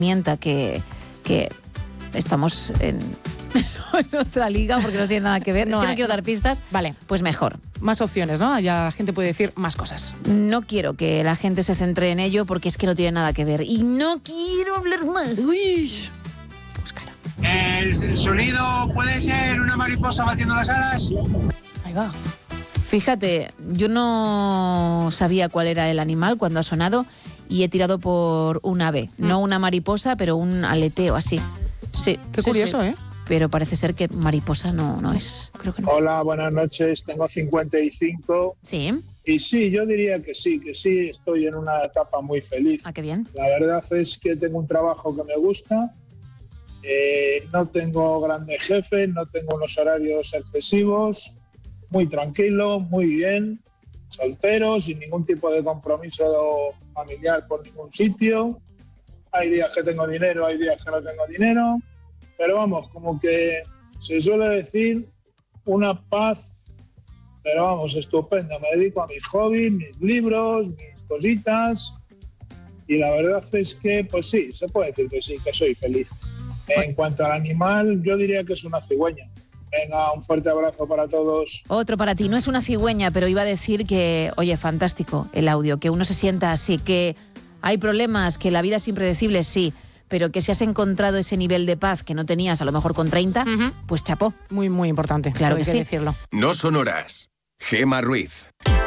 que estamos en otra liga porque no tiene nada que ver. Es que no quiero dar pistas. Vale. Pues mejor. Más opciones, ¿no? Ya la gente puede decir más cosas. No quiero que la gente se centre en ello porque es que no tiene nada que ver. Y no quiero hablar más. Uy. Búscalo. ¿El sonido puede ser una mariposa batiendo las alas? Ahí va. Fíjate, yo no sabía cuál era el animal cuando ha sonado y he tirado por un ave. No una mariposa, pero un aleteo así. Sí. Qué curioso, ¿eh? Pero parece ser que mariposa no es. Creo que no. Hola, buenas noches. Tengo 55. Sí. Y sí, yo diría que sí, estoy en una etapa muy feliz. Ah, qué bien. La verdad es que tengo un trabajo que me gusta. No tengo grandes jefes, no tengo unos horarios excesivos. Muy tranquilo, muy bien. Soltero, sin ningún tipo de compromiso familiar por ningún sitio. Hay días que tengo dinero, hay días que no tengo dinero. Pero vamos, como que se suele decir, una paz, pero vamos, estupenda. Me dedico a mis hobbies, mis libros, mis cositas. Y la verdad es que, pues sí, se puede decir que sí, que soy feliz. En cuanto al animal, yo diría que es una cigüeña. Venga, un fuerte abrazo para todos. Otro para ti. No es una cigüeña, pero iba a decir que, oye, fantástico el audio, que uno se sienta así, que hay problemas, que la vida es impredecible, sí, pero que si has encontrado ese nivel de paz que no tenías a lo mejor con 30, pues chapó. Muy, muy importante. Claro que sí. Decirlo. No son horas. Gemma Ruiz.